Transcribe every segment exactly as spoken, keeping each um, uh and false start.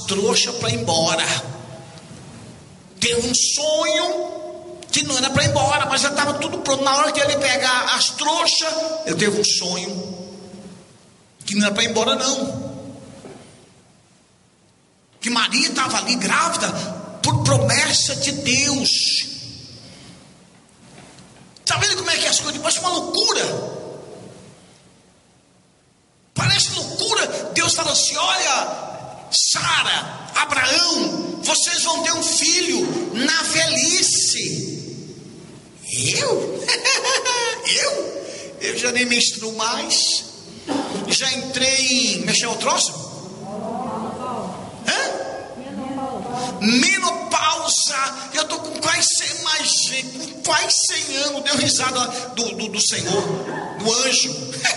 trouxas para ir embora. Teve um sonho que não era para ir embora, mas já estava tudo pronto. Na hora que ele pegar as trouxas, eu teve um sonho que não era para ir embora não. Que Maria estava ali grávida por promessa de Deus. Está vendo como é que as coisas? Parece uma loucura. Parece loucura. Deus fala assim: olha, Sara, Abraão, vocês vão ter um filho na velhice. Eu? Eu? Eu já nem menstruo mais. Já entrei em... mexer o troço? Hã? Menopausa. Eu estou com quase cem, mais gente, com quase cem anos. Deu risada do, do, do Senhor, do anjo.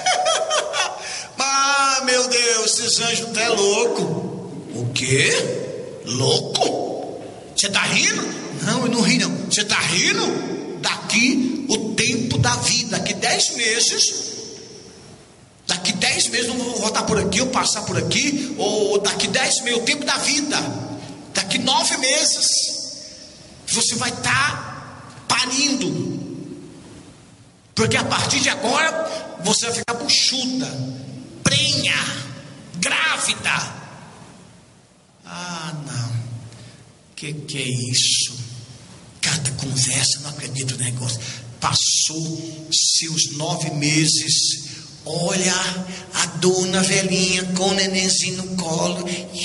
Ah, meu Deus, esses anjos até louco. O quê? Louco? Você está rindo? Não, eu não ri não. Você está rindo? Daqui o tempo da vida, daqui dez meses, daqui dez meses não vou voltar por aqui, ou passar por aqui, ou daqui dez meses, o tempo da vida, daqui nove meses, você vai estar parindo, porque a partir de agora, você vai ficar buchuda, prenha, grávida. Ah, não, que que é isso? Cada conversa, não acredito no negócio. Passou seus nove meses. Olha a dona velhinha com o nenenzinho no colo.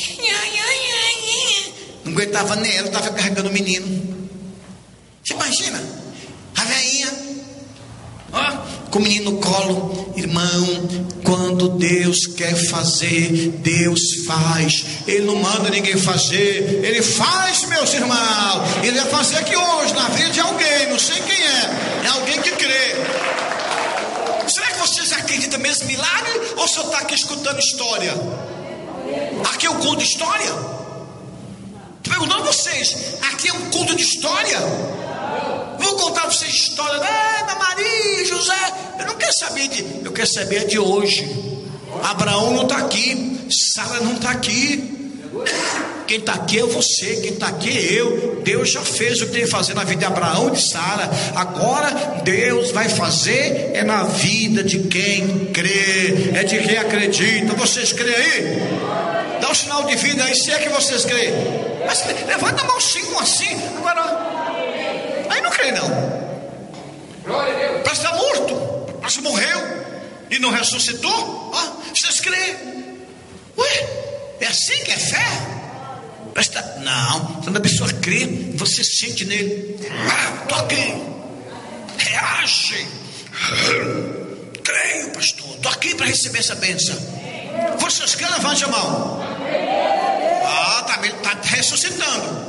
Não aguentava nem ela, estava carregando o menino. Você imagina? A velhinha, ó, com o menino no colo. Irmão, quando Deus quer fazer, Deus faz. Ele não manda ninguém fazer, Ele faz, meus irmãos. Ele vai fazer aqui hoje, na vida de alguém, não sei quem é. É alguém que crê. Será que vocês acreditam mesmo em milagre? Ou só está aqui escutando história? Aqui é um culto de história? Estou perguntando a vocês, aqui é um culto de história? Vou contar para vocês história da Maria, José. Eu não quero saber de, eu quero saber de hoje. Abraão não está aqui, Sara não está aqui. Quem está aqui é você, quem está aqui é eu. Deus já fez o que tem que fazer na vida de Abraão e de Sara. Agora Deus vai fazer é na vida de quem crê, é de quem acredita. Vocês creem aí? Dá um sinal de vida aí, se é que vocês creem. Mas levanta a mão sim, assim. Agora aí não crê não. Parece que está morto, parece que morreu e não ressuscitou. Ah, vocês creem? Ué, é assim que é fé? Parece que tá... Não, quando a pessoa crê, você sente nele. Ah, tô aqui. Reage. Creio, pastor. Tô aqui para receber essa bênção. Vocês creem? Levante a mão. Ah, tá, tá ressuscitando.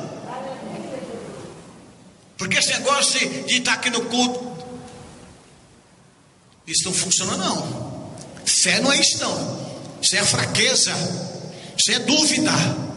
Porque esse negócio de, de estar aqui no culto, isso não funciona não. Fé não é isso não. Isso é fraqueza. Isso é dúvida.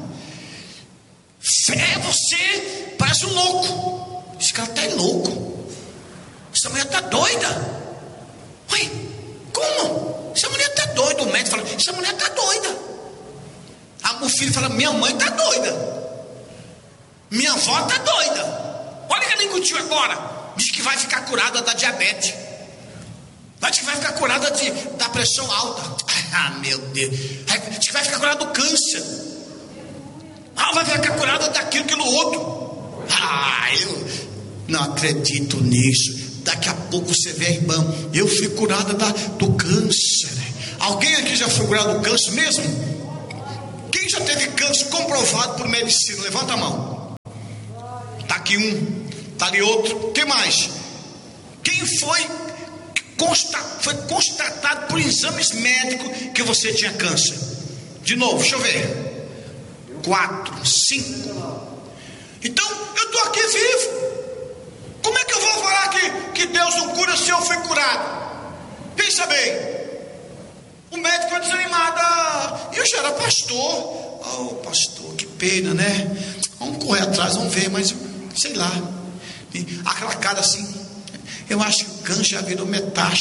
Fé é você, parece um louco. Esse cara está louco. Essa mulher está doida. Ué, como? Essa mulher está doida. O médico fala, essa mulher está doida. Ah, o filho fala, minha mãe está doida. Minha avó está doida. Olha que ela engutiu agora. Diz que vai ficar curada da diabetes. Diz que vai ficar curada de, da pressão alta. Ah, meu Deus. Diz que vai ficar curada do câncer. Ah, vai ficar curada daquilo, aquilo outro. Ah, eu não acredito nisso. Daqui a pouco você vê, irmão, eu fui curada da, do câncer. Alguém aqui já foi curado do câncer mesmo? Quem já teve câncer comprovado por medicina? Levanta a mão. Está aqui um, está ali outro. Quem mais? Quem foi, consta, foi constatado por exames médicos que você tinha câncer? De novo, deixa eu ver. Quatro, cinco. Então, eu estou aqui vivo. Como é que eu vou falar que, que Deus não cura se eu fui curado? Pensa bem. O médico é desanimado. Eu já era pastor. Oh, pastor, que pena, né? Vamos correr atrás, vamos ver, mas sei lá. Aquela cara assim. Eu acho que o câncer já virou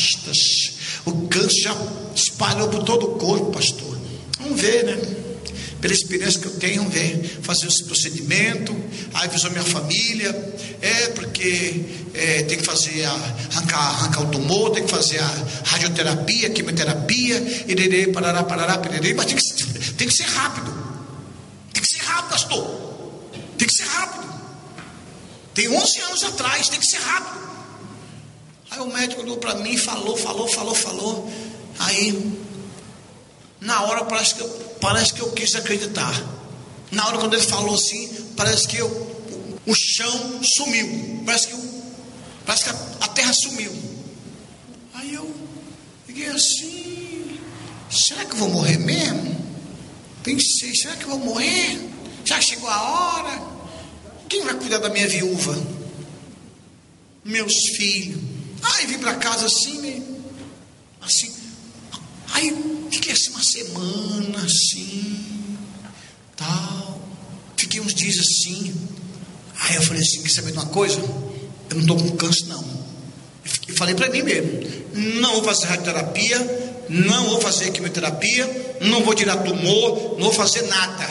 metástase. O câncer já espalhou por todo o corpo, pastor. Vamos ver, né? pela experiência que eu tenho, ver, fazer esse procedimento. Aí avisou minha família, é porque é, tem que fazer a, arrancar, arrancar o tumor, tem que fazer a radioterapia, quimioterapia, irerê, parará, parará, pererê, mas tem que, tem que ser rápido, tem que ser rápido, pastor, tem que ser rápido, tem onze anos atrás, tem que ser rápido. Aí o médico olhou para mim, falou, falou, falou, falou, aí na hora parece que, eu, parece que eu quis acreditar. Na hora quando ele falou assim, parece que eu, o, o chão sumiu. Parece que, eu, parece que a, a terra sumiu. Aí eu fiquei assim, será que eu vou morrer mesmo? Pensei, será que eu vou morrer? Já chegou a hora? Quem vai cuidar da minha viúva? Meus filhos. Aí vim para casa assim, assim. Aí fiquei assim uma semana assim, tal. Fiquei uns dias assim. Aí eu falei assim, quer saber de uma coisa? Eu não estou com câncer não. E falei para mim mesmo, não vou fazer radioterapia, não vou fazer quimioterapia, não vou tirar tumor, não vou fazer nada.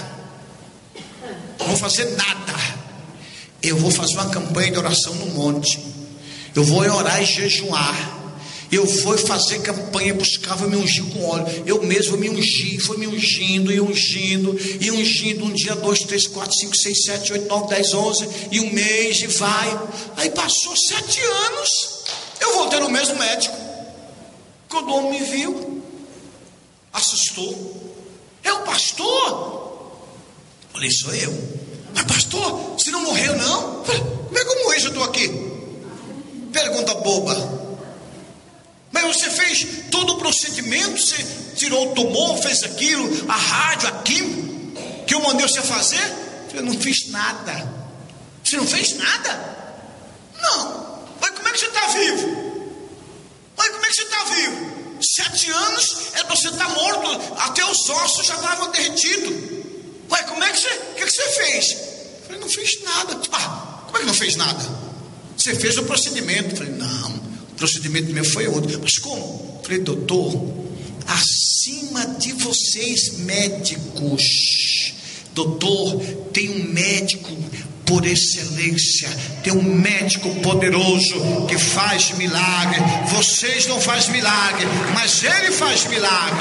Não vou fazer nada. Eu vou fazer uma campanha de oração no monte. Eu vou orar e jejuar. Eu vou fazer campanha, buscava me ungir com óleo. Eu mesmo me ungi, foi me ungindo e ungindo e ungindo. Um dia, dois, três, quatro, cinco, seis, sete, oito, nove, dez, onze. E um mês e vai. Aí passou sete anos. Eu voltei no mesmo médico. Quando o homem me viu, assustou. É o pastor? Falei, sou eu. Mas pastor, você não morreu não? Falei, como é que eu morri se eu estou aqui? Pergunta boba. Mas você fez todo o procedimento, você tirou o tumor, fez aquilo, a rádio, a química, que eu mandei você fazer? Eu não fiz nada. Você não fez nada? Não. Mas como é que você está vivo? Mas como é que você está vivo? Sete anos é para você estar morto, até os ossos já estavam derretidos. Ué, como é que você, o que, que você fez? Eu falei, não fiz nada. Ah, como é que não fez nada? Você fez o procedimento. Eu falei, não, o procedimento meu foi outro. Mas como? Eu falei, doutor, acima de vocês médicos, doutor, tem um médico por excelência, tem um médico poderoso que faz milagre. Vocês não fazem milagre, mas ele faz milagre.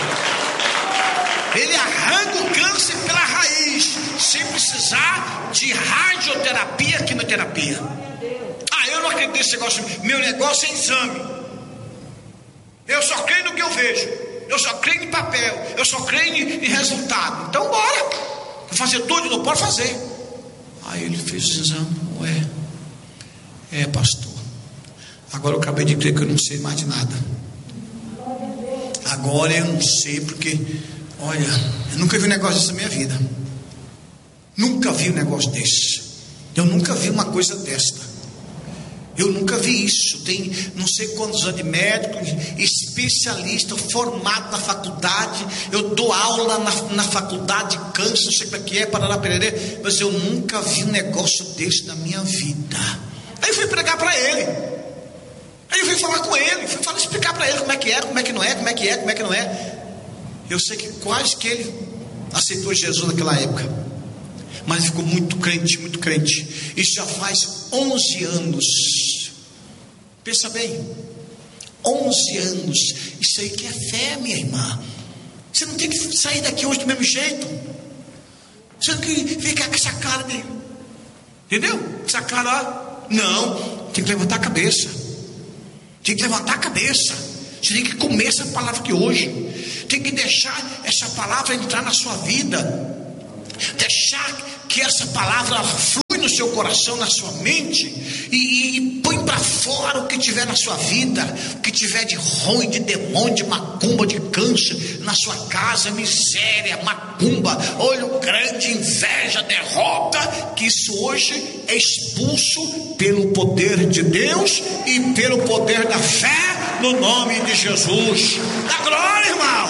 Ele arranca o câncer pela raiz, sem precisar de radioterapia, quimioterapia. Ah, eu não acredito nesse negócio. Meu negócio é exame. Eu só creio no que eu vejo. Eu só creio em papel. Eu só creio em resultado. Então bora. Vou fazer tudo, não pode fazer. Aí ele fez o exame. Ué, é pastor, agora eu acabei de crer que eu não sei mais de nada. Agora eu não sei porque, olha, eu nunca vi um negócio desse na minha vida. Nunca vi um negócio desse. Eu nunca vi uma coisa desta. Eu nunca vi isso. Tem não sei quantos anos de médico, especialista, formado na faculdade. Eu dou aula na, na faculdade de câncer, não sei como é que é, parará, pererê, mas eu nunca vi um negócio desse na minha vida. Aí eu fui pregar para ele. Aí eu fui falar com ele, fui falar, explicar para ele como é que é, como é que não é, como é que é, como é que não é. Eu sei que quase que ele aceitou Jesus naquela época, mas ficou muito crente, muito crente. Isso já faz onze anos. Pensa bem, onze anos. Isso aí que é fé, minha irmã. Você não tem que sair daqui hoje do mesmo jeito. Você não tem que ficar com essa cara de, entendeu? Essa cara, não. Tem que levantar a cabeça. Tem que levantar a cabeça. Você tem que comer essa palavra aqui hoje. Tem que deixar essa palavra entrar na sua vida. Deixar que essa palavra flui no seu coração, na sua mente, e, e põe para fora o que tiver na sua vida, o que tiver de ruim, de demônio, de macumba, de câncer na sua casa, miséria, macumba, olho grande, inveja, derrota, que isso hoje é expulso pelo poder de Deus e pelo poder da fé, no nome de Jesus. Dá glória, irmão.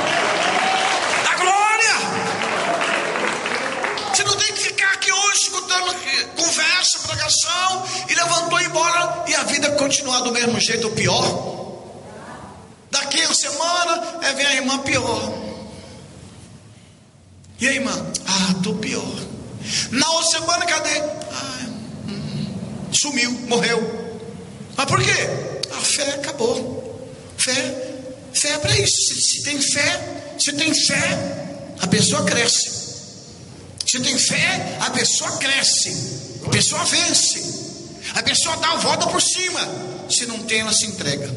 Escutando conversa, pregação, e levantou embora, e a vida continuar do mesmo jeito ou pior. Daqui a uma semana é, vem a irmã pior. E aí, irmã? Ah, estou pior. Na outra semana, cadê? Ah, hum, sumiu, morreu. Mas por quê? A fé acabou. Fé, fé é para isso. Se, se tem fé, se tem fé, a pessoa cresce. Se tem fé, a pessoa cresce. A pessoa vence. A pessoa dá a volta por cima. Se não tem, ela se entrega.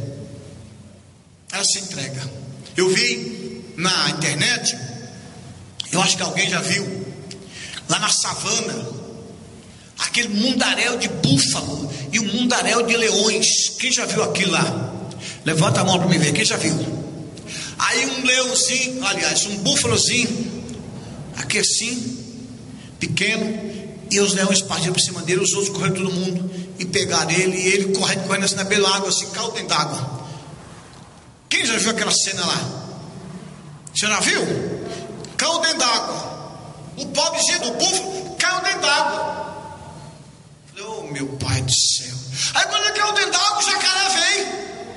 Ela se entrega. Eu vi na internet, eu acho que alguém já viu, lá na savana, aquele mundaréu de búfalo e um mundaréu de leões. Quem já viu aquilo lá? Levanta a mão para me ver. Quem já viu? Aí um leãozinho, aliás, um búfalozinho, aqui assim, pequeno, e os leões partiram por cima dele, os outros correram todo mundo e pegaram ele, e ele correndo, correndo assim na beira da água, assim, caiu dentro d'água. Quem já viu aquela cena lá? Você já viu? Caiu dentro d'água. O pobrezinho do búfalo caiu dentro d'água. Falei, oh meu pai do céu. Aí quando ele caiu dentro d'água, o jacaré veio.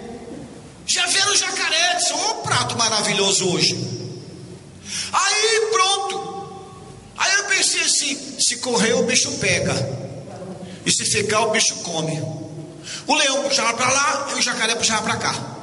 Já viram o jacaré? Disse, oh, prato maravilhoso hoje. Aí pronto. Aí eu pensei assim, se correr o bicho pega, e se ficar o bicho come. O leão puxava para lá e o jacaré puxava para cá.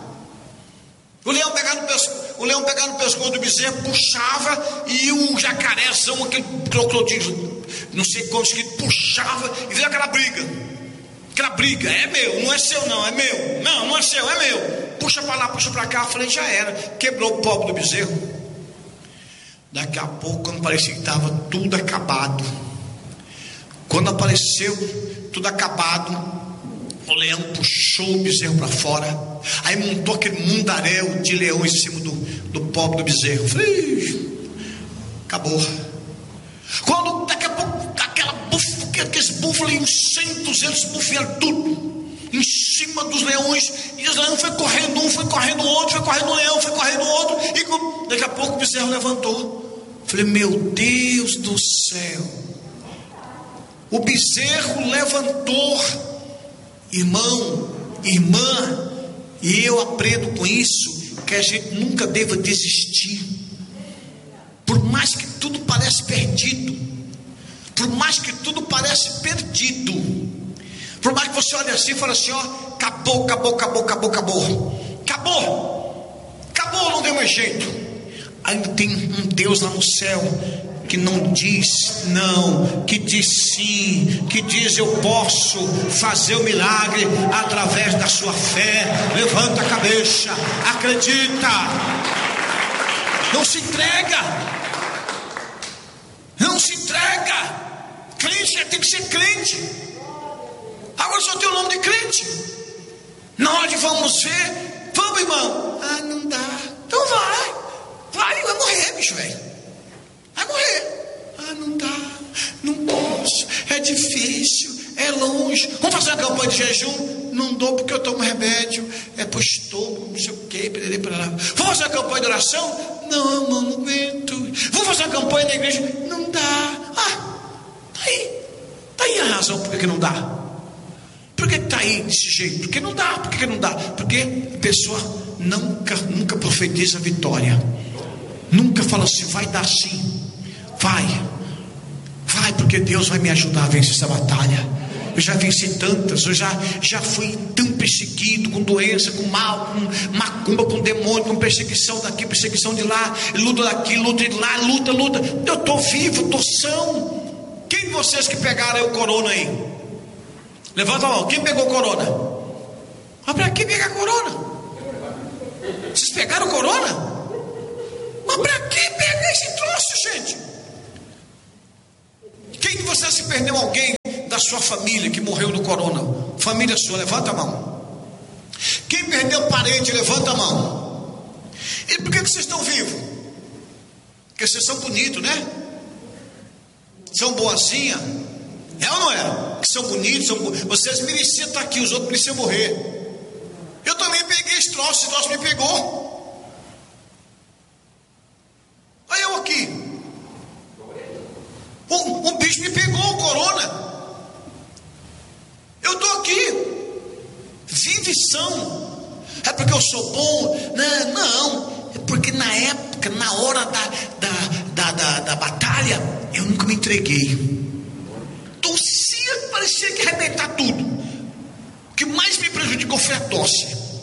O leão pegava no pescoço, o leão pegava no pescoço do bezerro, puxava, e o jacarézão, aquele crocodilo, não sei como que puxava, e veio aquela briga. Aquela briga, é meu, não é seu não, é meu. Não, não é seu, é meu. Puxa para lá, puxa para cá. Eu falei, já era. Quebrou o pobre do bezerro. Daqui a pouco, quando parecia que estava tudo acabado, quando apareceu tudo acabado, o leão puxou o bezerro para fora. Aí montou aquele mundaréu de leões em cima do, do pobre do bezerro. Falei, acabou. Quando daqui a pouco, aquela buf, aqueles búfalos, uns cem, duzentos búfalos, tudo em cima dos leões, e os leões foi correndo, um foi correndo, o outro foi correndo, o leão foi correndo, o outro, e daqui a pouco o bezerro levantou. Falei, meu Deus do céu, o bezerro levantou. Irmão, irmã, e eu aprendo com isso que a gente nunca deva desistir. Por mais que tudo pareça perdido, por mais que tudo pareça perdido, por mais que você olhe assim e fale assim, ó, acabou, acabou, acabou, acabou, acabou, acabou, acabou, não deu mais jeito. Ainda tem um Deus lá no céu que não diz não, que diz sim, que diz eu posso fazer o milagre através da sua fé. Levanta a cabeça, acredita, não se entrega, não se entrega. Crente tem que ser crente. Agora só tem o nome de crente. Na hora de vamos ver, vamos, irmão. Ah, não dá. Então vai, vai, vai morrer, bicho velho. Vai morrer. Ah, não dá, não posso, é difícil, é longe. Vamos fazer uma campanha de jejum? Não dou porque eu tomo remédio, é pro estômago, não sei o que, pererê, pererê. Vamos fazer uma campanha de oração? Não, irmão, não aguento. Vamos fazer uma campanha na igreja? Não dá. Ah, tá aí, tá aí a razão por que não dá. Por que está aí desse jeito? Porque não dá. Por que não dá? Porque a pessoa nunca, nunca profetiza vitória. Nunca fala assim, vai dar sim. Vai. Vai, porque Deus vai me ajudar a vencer essa batalha. Eu já venci tantas. Eu já, já fui tão perseguido, com doença, com mal, com macumba, com demônio, com perseguição daqui, perseguição de lá, luta daqui, luta de lá, luta, luta. Eu estou vivo, estou são. Quem de vocês que pegaram o corona aí? Levanta a mão, quem pegou corona? Mas para que pegar corona? Vocês pegaram corona? Mas para que pegar esse troço, gente? Quem de vocês se perdeu alguém da sua família que morreu do corona? Família sua, levanta a mão. Quem perdeu parente, levanta a mão. E por que, que vocês estão vivos? Porque vocês são bonitos, né? São boazinha. É ou não é? Que são bonitos, são bo... vocês mereciam estar aqui, os outros mereciam morrer. Eu também peguei esse troço, esse troço me pegou. Aí eu aqui. Um, um bicho me pegou, o corona. Eu estou aqui. Vive são. É porque eu sou bom? Não, não. É porque na época, na hora da, da, da, da, da batalha, área, eu nunca me entreguei. Tossia, parecia que ia arrebentar tudo. O que mais me prejudicou foi a tosse.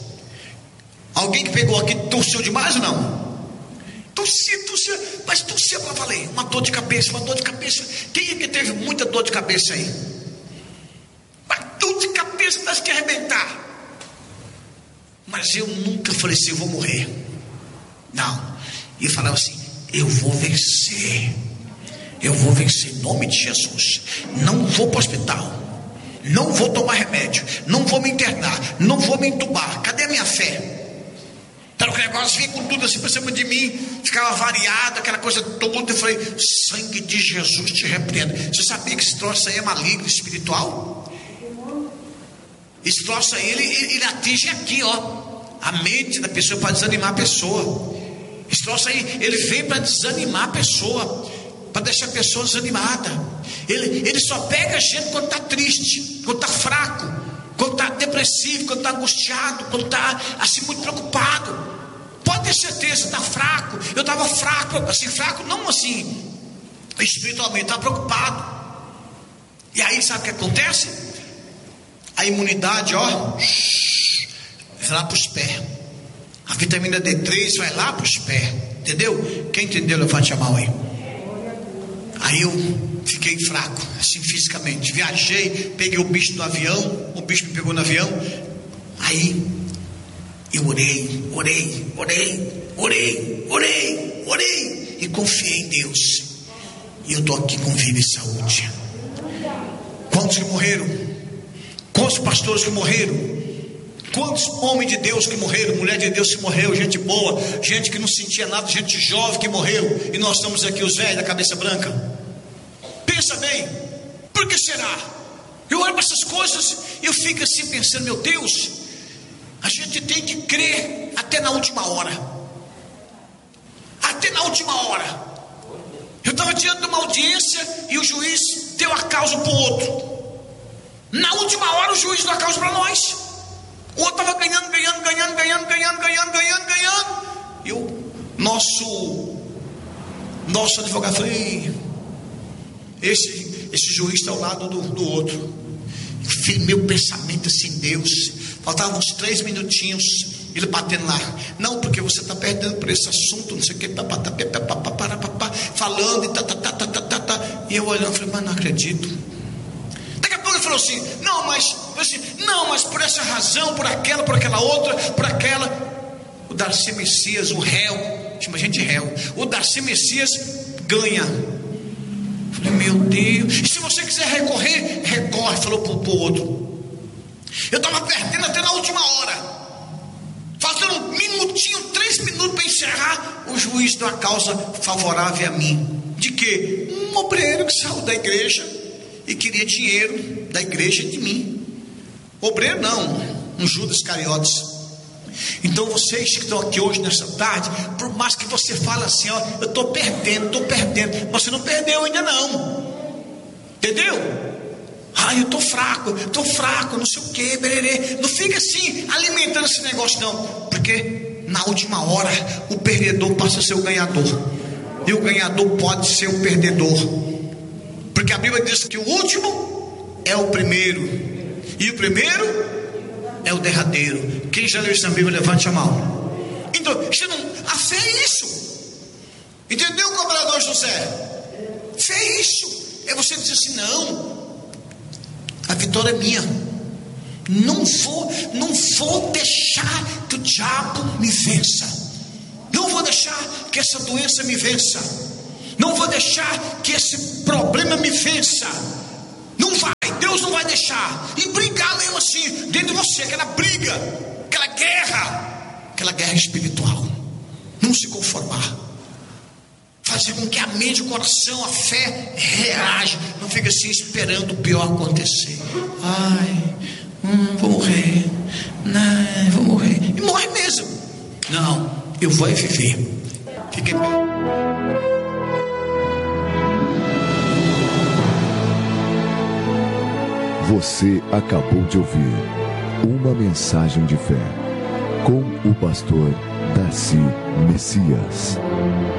Alguém que pegou aqui tossiu demais ou não? Tossia, tossia, mas tossia para valer. Uma dor de cabeça, uma dor de cabeça. Quem é que teve muita dor de cabeça aí? Uma dor de cabeça, parece que ia arrebentar. Mas eu nunca falei assim, eu vou morrer. Não. E eu falava assim, eu vou vencer. Eu vou vencer em nome de Jesus. Não vou para o hospital. Não vou tomar remédio. Não vou me internar. Não vou me entubar. Cadê a minha fé? Então o negócio vinha com tudo assim para cima de mim. Ficava variado, aquela coisa toda. Eu falei, sangue de Jesus te repreenda. Você sabia que esse troço aí é maligno espiritual? Esse troço aí, ele, ele atinge aqui, ó, a mente da pessoa, para desanimar a pessoa. Esse troço aí, ele vem para desanimar a pessoa, para deixar a pessoa desanimada. Ele, ele só pega a gente quando está triste, quando está fraco, quando está depressivo, quando está angustiado, quando está assim muito preocupado. Pode ter certeza, está fraco. Eu estava fraco, assim, fraco, não assim espiritualmente, estava preocupado. E aí sabe o que acontece? A imunidade, ó, vai lá para os pés. A vitamina D três vai lá para os pés. Entendeu? Quem entendeu, levante a mão aí. Aí eu fiquei fraco, assim fisicamente. Viajei, peguei o bicho do avião. O bicho me pegou no avião. Aí eu orei, orei, orei, orei, orei, orei. E confiei em Deus. E eu estou aqui com vida e saúde. Quantos que morreram? Quantos pastores que morreram? Quantos homens de Deus que morreram? Mulher de Deus que morreu, gente boa, gente que não sentia nada, gente jovem que morreu. E nós estamos aqui, os velhos da cabeça branca. Pensa bem, por que será? Eu olho para essas coisas e eu fico assim pensando, meu Deus, a gente tem que crer até na última hora. Até na última hora. Eu estava diante de uma audiência e o juiz deu a causa para o outro. Na última hora o juiz deu a causa para nós. O outro estava ganhando, ganhando, ganhando, ganhando, ganhando, ganhando, ganhando, ganhando. E o nosso Nosso advogado falou, esse, esse juiz está ao lado do, do outro. Meu pensamento assim, Deus. Faltavam uns três minutinhos, ele batendo lá. Não, porque você está perdendo por esse assunto, não sei o que, falando e tá, tá, tá, tá, tá, tá. E eu olhando, falei, mas não acredito. Ele falou assim, não, mas assim, não, mas por essa razão, por aquela, por aquela outra, por aquela. O Darcy Messias, o réu, chama a gente réu. O Darcy Messias ganha. Eu falei, meu Deus. E se você quiser recorrer, recorre. Falou pro, pro outro. Eu estava perdendo até na última hora. Faltando um minutinho, três minutos para encerrar. O juiz deu a causa favorável a mim. De quê? Um obreiro que saiu da igreja e queria dinheiro da igreja de mim. Obreiro não, um Judas Iscariotes. Então vocês que estão aqui hoje nessa tarde, por mais que você fale assim, ó, eu estou perdendo, estou perdendo, você não perdeu ainda não. Entendeu? Ah, eu estou fraco, estou fraco, não sei o que, bererê. Não fica assim alimentando esse negócio não, porque na última hora o perdedor passa a ser o ganhador, e o ganhador pode ser o perdedor. Porque a Bíblia diz que o último é o primeiro, e o primeiro é o derradeiro. Quem já leu isso na Bíblia, levante a mão. Então, você não, a fé é isso. Entendeu, cobrador José? Fé é isso. É você dizer assim, não, a vitória é minha. Não vou, não vou deixar que o diabo me vença. Não vou deixar que essa doença me vença. Não vou deixar que esse problema me vença. Não vai, Deus não vai deixar. E brigar mesmo assim, dentro de você, aquela briga, aquela guerra, aquela guerra espiritual. Não se conformar. Fazer com que a mente, o coração, a fé reaja. Não fica assim esperando o pior acontecer. Ai, hum, vou morrer. Não, vou morrer. E morre mesmo. Não, eu vou viver. Fiquem bem. Você acabou de ouvir uma mensagem de fé com o pastor Darcy Messias.